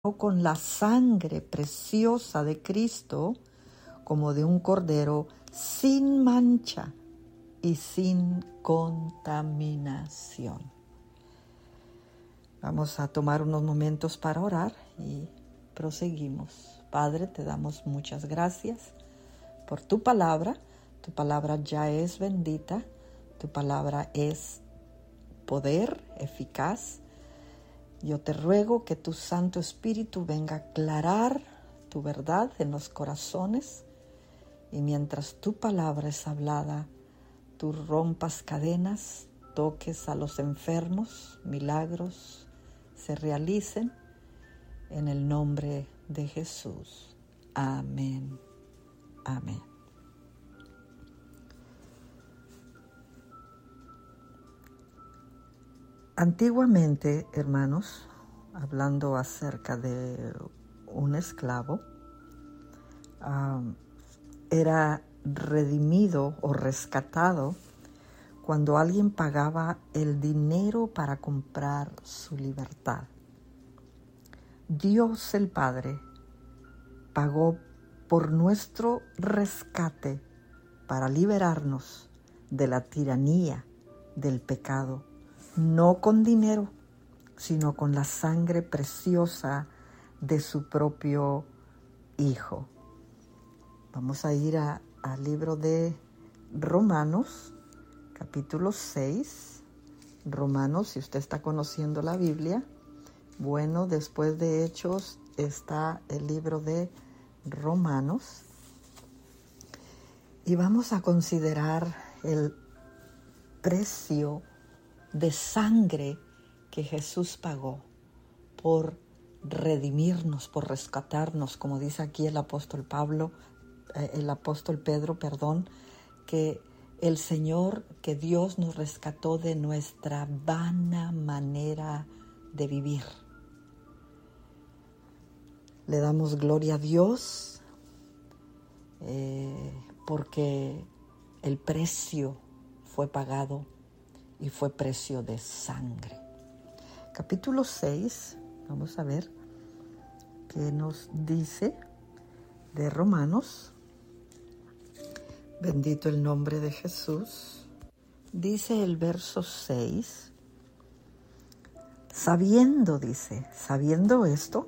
con la sangre preciosa de Cristo como de un cordero sin mancha y sin contaminación. Vamos a tomar unos momentos para orar y proseguimos. Padre, te damos muchas gracias por tu palabra. Tu palabra ya es bendita. Tu palabra es poder, eficaz. Yo te ruego que tu Santo Espíritu venga a aclarar tu verdad en los corazones y mientras tu palabra es hablada, tú rompas cadenas, toques a los enfermos, milagros se realicen en el nombre de Jesús. Amén. Amén. Antiguamente, hermanos, hablando acerca de un esclavo, era redimido o rescatado cuando alguien pagaba el dinero para comprar su libertad. Dios el Padre pagó por nuestro rescate para liberarnos de la tiranía del pecado, no con dinero, sino con la sangre preciosa de su propio Hijo. Vamos a ir al libro de Romanos, capítulo 6. Romanos, si usted está conociendo la Biblia, bueno, después de Hechos está el libro de Romanos. Y vamos a considerar el precio de sangre que Jesús pagó por redimirnos, por rescatarnos, como dice aquí el apóstol Pedro, que el Señor, que Dios nos rescató de nuestra vana manera de vivir. Le damos gloria a Dios porque el precio fue pagado y fue precio de sangre. Capítulo 6, vamos a ver qué nos dice de Romanos. Bendito el nombre de Jesús. Dice el verso 6, sabiendo esto,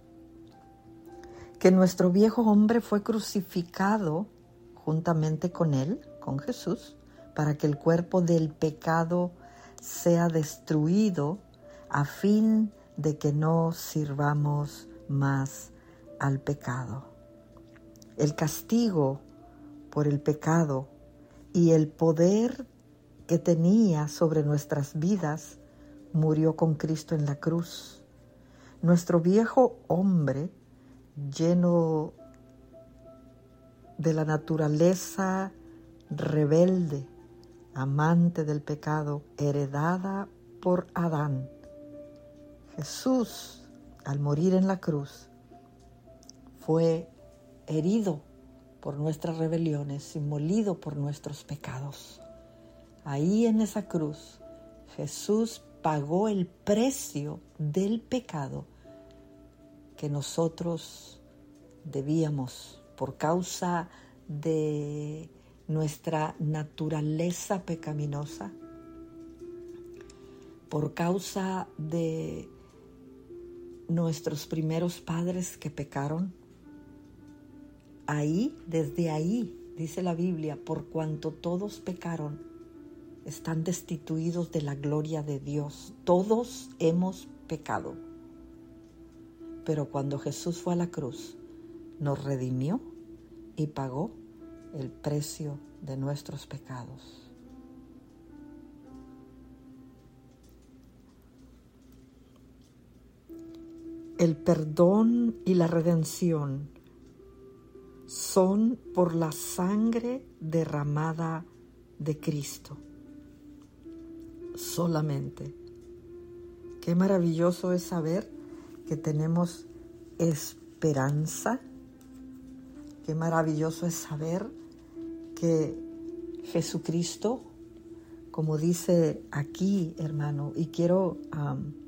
que nuestro viejo hombre fue crucificado juntamente con él, con Jesús, para que el cuerpo del pecado sea destruido, a fin de que no sirvamos más al pecado. El castigo por el pecado y el poder que tenía sobre nuestras vidas murió con Cristo en la cruz. Nuestro viejo hombre, lleno de la naturaleza rebelde, amante del pecado, heredada por Adán. Jesús, al morir en la cruz, fue herido por nuestras rebeliones y molido por nuestros pecados. Ahí en esa cruz, Jesús pagó el precio del pecado que nosotros debíamos por causa de nuestra naturaleza pecaminosa, por causa de nuestros primeros padres que pecaron. Desde ahí, dice la Biblia, por cuanto todos pecaron, están destituidos de la gloria de Dios. Todos hemos pecado. Pero cuando Jesús fue a la cruz, nos redimió y pagó el precio de nuestros pecados. El perdón y la redención son por la sangre derramada de Cristo. Solamente. Qué maravilloso es saber que tenemos esperanza. Qué maravilloso es saber que Jesucristo, como dice aquí, hermano, y quiero